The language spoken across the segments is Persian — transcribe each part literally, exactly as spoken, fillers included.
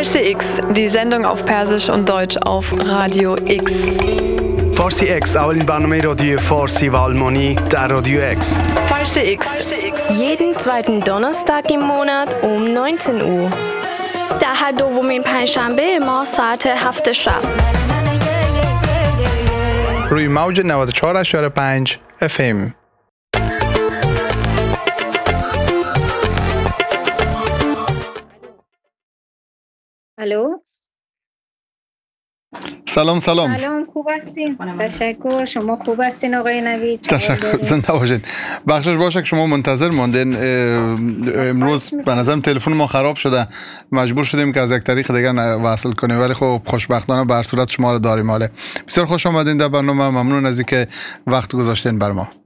Farsi X, die Sendung auf Persisch und Deutsch auf Radio X. فارسی اکس اولین برنامه رادیو فارسی و آلمانی در رادیو اکس. Farsi X. Jeden zweiten Donnerstag im Monat um neunzehn Uhr. در هر دومین پنجشنبه ما ساعت هفت شب. روی موج نود و چهار ممیز پنج اف ام. الو. سلام سلام. سلام، خوب هستین؟ تشکر. شما خوب هستین آقای نوید؟ تشکر، زنده باشید. بخشش باشه که شما منتظر ماندین. امروز به نظرم تلفن ما خراب شده، مجبور شدیم که از یک طریق دیگه وصل کنیم، ولی خب خوشبختانه به هر صورت شما رو داریم. حاله بسیار خوش آمدین در برنامه. ممنون از اینکه وقت گذاشتین بر ما.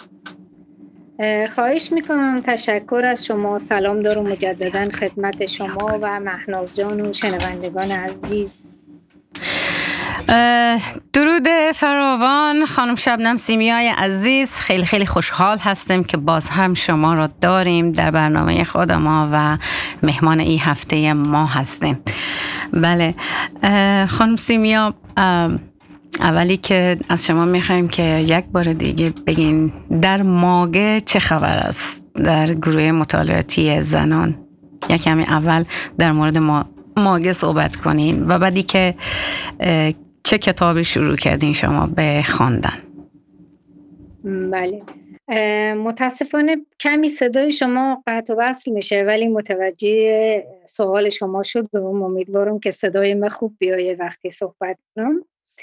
خواهش میکنم. تشکر از شما. سلام دارم مجددا خدمت شما و مهناز جان و شنوندگان عزیز. درود فراوان خانم شبنم سیمیای عزیز. خیلی خیلی خوشحال هستیم که باز هم شما را داریم در برنامه خود ما و مهمان این هفته ما هستیم. بله خانم سیمیا، اولی که از شما میخوایم که یک بار دیگه بگین در ماگه چه خبر است در گروه مطالعاتی زنان. یک کمی اول در مورد ما ماگه صحبت کنین و بعدی که چه کتابی شروع کردین شما به خواندن. بله، متاسفانه کمی صدای شما قطع و وصل میشه، ولی متوجه سوال شما شد و امیدوارم که صدای من خوب بیایه وقتی صحبت کنم.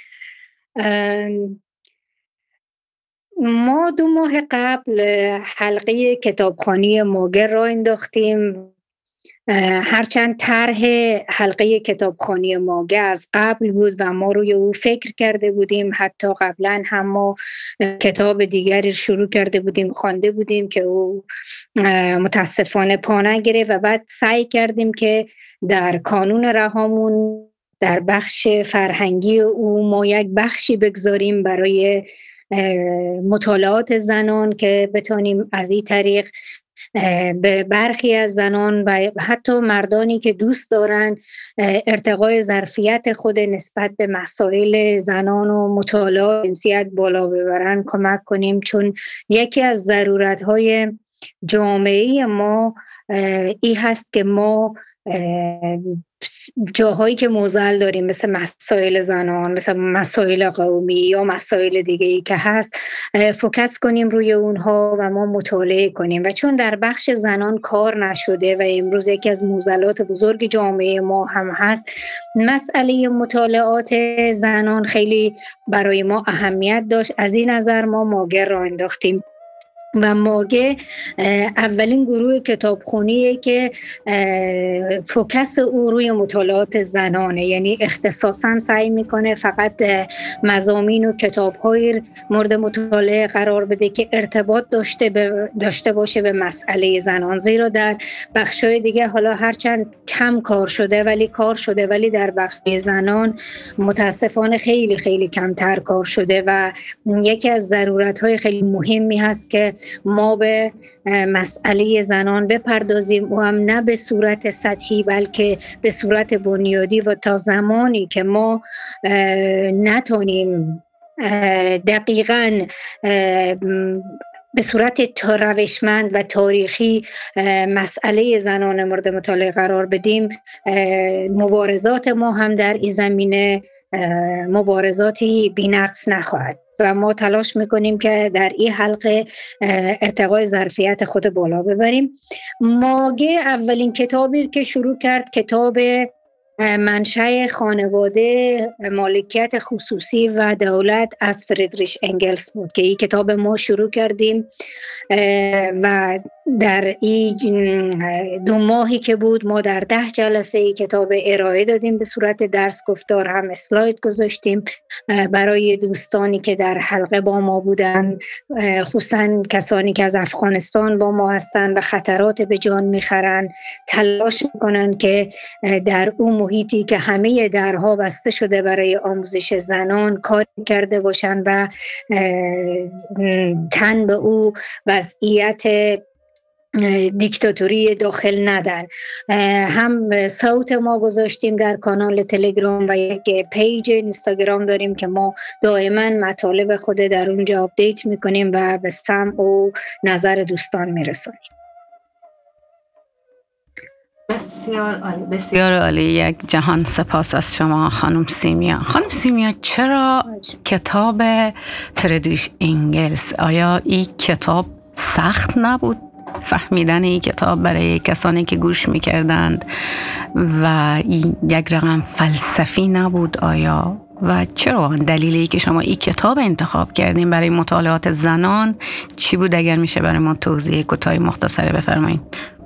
ما دو ماه قبل حلقه کتابخوانی ماگه را انداختیم. هرچند طرح حلقه کتابخوانی ماگه از قبل بود و ما روی او فکر کرده بودیم، حتی قبلا هم ما کتاب دیگری شروع کرده بودیم خوانده بودیم که او متاسفانه پا نگرفت و بعد سعی کردیم که در کانون رهامون در بخش فرهنگی او ما یک بخشی بگذاریم برای مطالعات زنان که بتونیم از این طریق به برخی از زنان و حتی مردانی که دوست دارن ارتقای ظرفیت خود نسبت به مسائل زنان و مطالعات جنسیت بالا ببرن کمک کنیم، چون یکی از ضرورت‌های جامعه ما این هست که ما جاهایی که معضل داریم مثل مسائل زنان، مثل مسائل قومی یا مسائل دیگه ای که هست فوکس کنیم روی اونها و ما مطالعه کنیم. و چون در بخش زنان کار نشده و امروز یکی از معضلات بزرگ جامعه ما هم هست، مسئله مطالعات زنان خیلی برای ما اهمیت داشت. از این نظر ما ماگه را انداختیم و ماگه اولین گروه کتابخوانیه که فوکس او روی مطالعات زنانه، یعنی اختصاصا سعی میکنه فقط مضامین و کتاب‌های مورد مطالعه قرار بده که ارتباط داشته ب... داشته باشه به مسئله زنان. زیرا در بخشای دیگه حالا هرچند کم کار شده ولی کار شده ولی در بخش زنان متاسفانه خیلی خیلی کمتر کار شده و یکی از ضرورت‌های خیلی مهمی هست که ما به مسئله زنان بپردازیم و هم نه به صورت سطحی بلکه به صورت بنیادی و تا زمانی که ما نتونیم دقیقاً به صورت روشمند و تاریخی مسئله زنان مورد مطالعه قرار بدیم، مبارزات ما هم در این زمینه مبارزاتی بی‌نقص نخواهد و ما تلاش میکنیم که در این حلقه ارتقای ظرفیت خود بالا ببریم. ماگه اولین کتابی که شروع کرد کتاب منشأ خانواده، مالکیت خصوصی و دولت از فریدریش انگلز بود که این کتاب ما شروع کردیم و در این دو ماهی که بود ما در ده جلسه ای کتاب ارائه دادیم به صورت درس گفتار، هم اسلاید گذاشتیم برای دوستانی که در حلقه با ما بودن، خصوصا کسانی که از افغانستان با ما هستن و خطرات به جان میخرن، تلاش میکنن که در اون محیطی که همه درها بسته شده برای آموزش زنان کار کرده باشن و تن به او وضعیت دیکتاتوری داخل ندن. هم صوت ما گذاشتیم در کانال تلگرام و یک پیج اینستاگرام داریم که ما دائما مطالب خود در اونجا آپدیت میکنیم و به سمع و نظر دوستان میرسونیم. بسیار عالی، بسیار عالی. یک جهان سپاس از شما خانم سیمیا. خانم سیمیا، چرا کتاب فریدریش انگلز، آیا این کتاب سخت نبود فهمیدن این کتاب برای کسانی که گوش میکردند و این یک رقم فلسفی نبود آیا؟ و چرا دلیلی که شما این کتاب انتخاب کردین برای مطالعات زنان چی بود؟ اگر میشه برای ما توضیح کوتاه مختصری بفرمایید.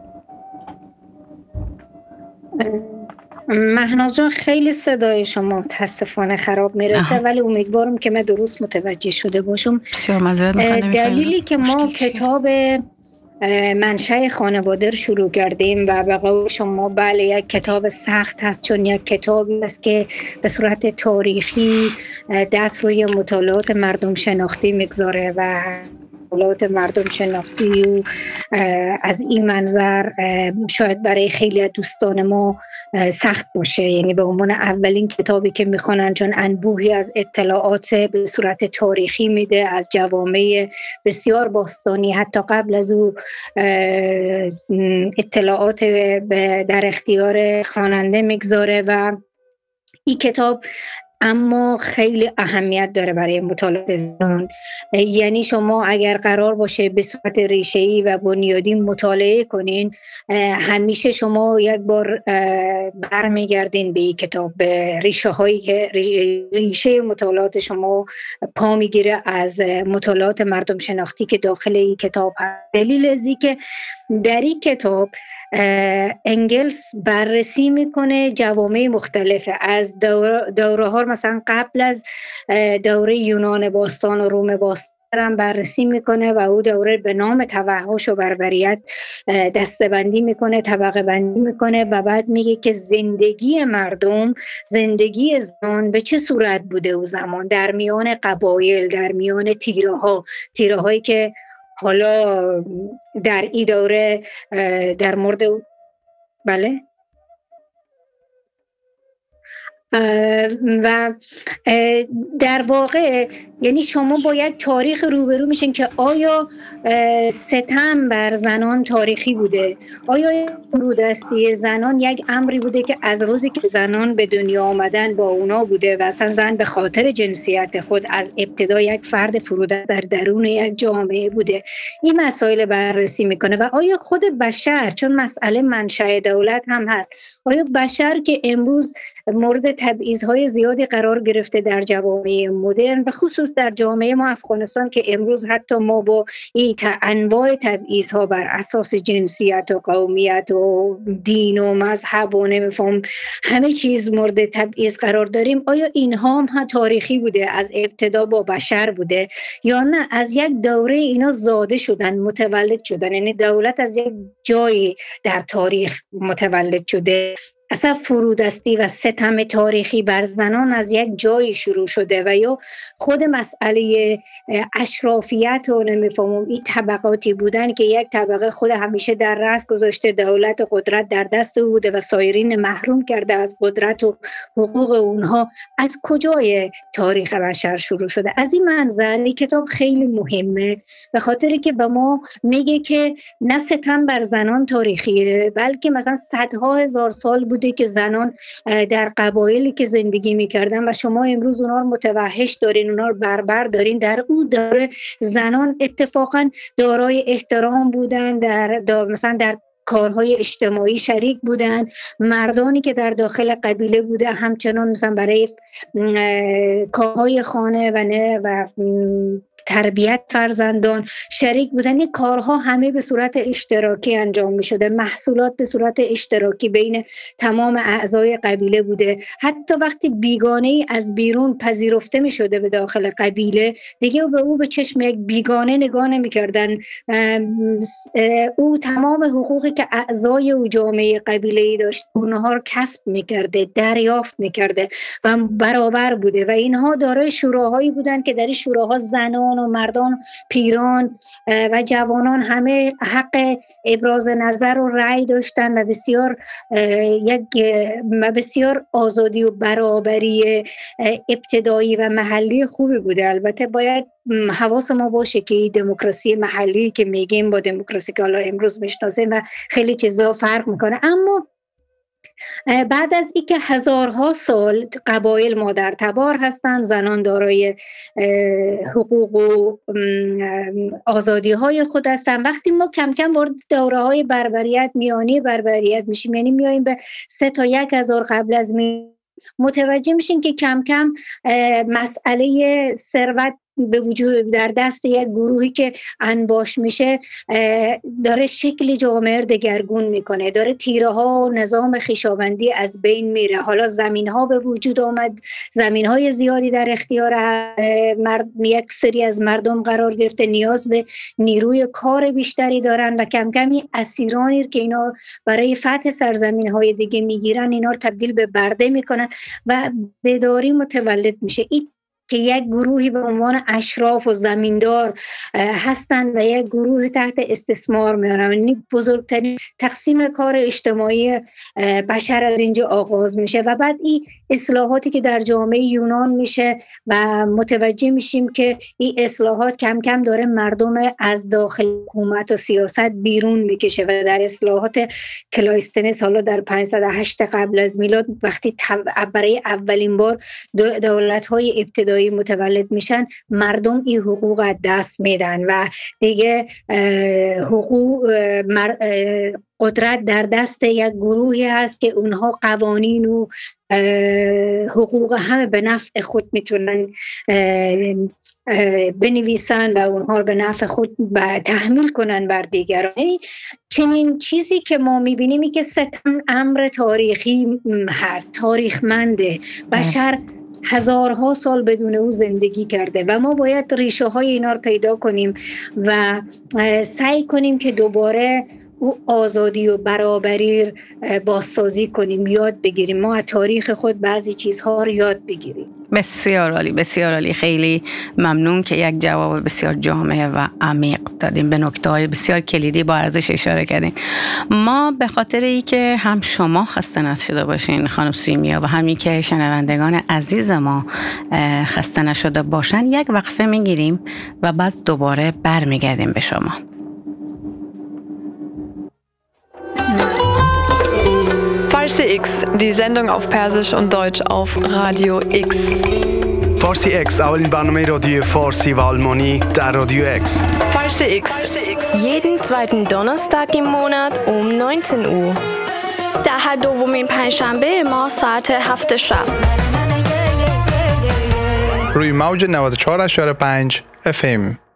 مهناز جان، خیلی صدای شما متاسفانه خراب میرسه، ولی امیدوارم که من درست متوجه شده باشم. دلیلی که ما کتاب منشأ خانواده رو شروع کردیم و به قول شما بله یک کتاب سخت هست، چون یک کتابی است که به صورت تاریخی دست روی مطالعات مردم شناختی میگذاره و مطالعات مردم شناختی و از این منظر شاید برای خیلی از دوستان ما سخت باشه، یعنی به عنوان اولین کتابی که میخوانن، چون انبوهی از اطلاعات به صورت تاریخی میده از جوامع بسیار باستانی، حتی قبل از او اطلاعات در اختیار خواننده میگذاره و این کتاب اما خیلی اهمیت داره برای مطالعات زنان. یعنی شما اگر قرار باشه به صورت ریشه‌ای و بنیادی مطالعه کنین، همیشه شما یک بار برمیگردین به این کتاب، به ریشه هایی که ریشه مطالعات شما پا میگیره از مطالعات مردم شناختی که داخل این کتاب هست. دلیل از این که در این کتاب انگلز بررسی میکنه جوامع مختلفه، از دوره, دوره ها مثلا قبل از دوره یونان باستان و روم باستان هم بررسی میکنه و او دوره به نام توحش و بربریت دسته‌بندی میکنه، طبقه بندی میکنه و بعد میگه که زندگی مردم، زندگی زنان به چه صورت بوده او زمان در میان قبایل، در میان تیره ها تیره هایی که حالا در این دوره در مورد بله و در واقع یعنی شما با یک تاریخ روبرو میشین که آیا ستم بر زنان تاریخی بوده، آیا فرودستی زنان یک امری بوده که از روزی که زنان به دنیا آمدن با اونا بوده و اصلا زن به خاطر جنسیت خود از ابتدا یک فرد فرودست در درون یک جامعه بوده. این مسائل بررسی میکنه و آیا خود بشر، چون مسئله منشأ دولت هم هست، آیا بشر که امروز مورد تبعیض‌های زیادی قرار گرفته در جوامع مدرن و خصوص در جامعه ما افغانستان که امروز حتی ما با این انواع تبعیض‌ها بر اساس جنسیت و قومیت و دین و مذهب و نمیفهم همه چیز مورد تبعیض قرار داریم، آیا اینها هم تاریخی بوده، از ابتدا با بشر بوده یا نه از یک دوره اینا زاده شدن، متولد شدن؟ یعنی دولت از یک جایی در تاریخ متولد شده. اصلا فرودستی و ستم تاریخی بر زنان از یک جایی شروع شده و یا خود مسئله اشرافیت و نمیفهمم این طبقاتی بودن که یک طبقه خود همیشه در رأس گذاشته، دولت و قدرت در دست او بوده و سایرین محروم کرده از قدرت و حقوق اونها، از کجای تاریخ بشر شروع شده؟ از این منظر این کتاب خیلی مهمه به خاطری که به ما میگه که نه ستم بر زنان تاریخیه، بلکه مثلا صدها هزار سال بود که زنان در قبایلی که زندگی میکردن و شما امروز اونا رو متوحش دارین، اونا رو بربر دارین. در اون دوره زنان اتفاقا دارای احترام بودن، در, در مثلا در کارهای اجتماعی شریک بودن، مردانی که در داخل قبیله بوده همچنان مثلا برای کارهای خانه و نه و تربیت فرزندان شریک بودن. این کارها همه به صورت اشتراکی انجام می شده، محصولات به صورت اشتراکی بین تمام اعضای قبیله بوده. حتی وقتی بیگانه ای از بیرون پذیرفته می شده به داخل قبیله، دیگه به او به چشم یک بیگانه نگاه نمی کردن. او تمام حقوقی که اعضای او جامعه قبیله ای داشت اونها رو کسب می کرده، دریافت می کرده و برابر بوده و اینها دارای شوراهایی بودن که در این شوراها زنان و مردان، پیران و جوانان همه حق ابراز نظر و رأی داشتن و بسیار یک بسیار آزادی و برابری ابتدایی و محلی خوبی بوده. البته باید حواس ما باشه که دموکراسی محلی که میگیم با دموکراسی که حالا امروز میشناسیم و خیلی چیزا فرق میکنه. اما بعد از اینکه هزارها سال قبایل مادر تبار هستند، زنان دارای حقوق و آزادی های خود هستند، وقتی ما کم کم وارد دوره های بربریت، میانی بربریت میشیم، یعنی میاییم به سه تا یک هزار قبل از می متوجه میشین که کم کم مسئله ثروت به وجود در دست یک گروهی که انباش میشه داره شکل جامعه دگرگون میکنه، داره تیره ها و نظام خویشاوندی از بین میره. حالا زمین ها به وجود آمد، زمین های زیادی در اختیار مرد، یک سری از مردم قرار گرفته، نیاز به نیروی کار بیشتری دارن و کم کمی اسیرانی که اینا برای فتح سرزمین های دیگه میگیرن اینا رو تبدیل به برده میکنن و بیداری متولد میشه. این که یک گروهی به عنوان اشراف و زمیندار هستند و یک گروه تحت استثمار میارن. یعنی بزرگترین تقسیم کار اجتماعی بشر از اینجا آغاز میشه و بعد این اصلاحاتی که در جامعه یونان میشه و متوجه میشیم که این اصلاحات کم کم داره مردم از داخل حکومت و سیاست بیرون میکشه و در اصلاحات کلایستنس حالا در پانصد و هشت قبل از میلاد وقتی برای اولین بار دولت‌های ابتدایی متولد میشن، مردم این حقوق از دست میدن و دیگه حقوق قدرت در دست یک گروهی هست که اونها قوانین و حقوق همه به نفع خود میتونن بنویسن و اونها رو به نفع خود تحمیل کنن بر دیگران. چنین چیزی که ما میبینیم این که ستم امر تاریخی هست، تاریخمنده، بشر هزارها سال بدون او زندگی کرده و ما باید ریشه های اینا رو پیدا کنیم و سعی کنیم که دوباره او آزادی و برابری بازسازی کنیم، یاد بگیریم، ما از تاریخ خود بعضی چیزها رو یاد بگیریم. بسیار عالی، بسیار عالی. خیلی ممنون که یک جواب بسیار جامع و عمیق دادیم، به نکته‌های بسیار کلیدی با ارزش اشاره کردیم. ما به خاطر ای که هم شما خسته نشده باشین خانم سیمیا و همین که شنوندگان عزیز ما خسته نشده باشن، یک وقفه میگیریم و بعد دوباره برمیگردیم به شما. Farsi X, die Sendung auf Persisch und Deutsch auf Radio X. فارسی اکس اولین برنامه رادیو فارسی و آلمانی در رادیو اکس. Farsi X. Jeden zweiten Donnerstag im Monat um neunzehn Uhr. در هر دومین پنجشنبه ما ساعت هفت شب. روی موج نود و چهار و پنج اف ام.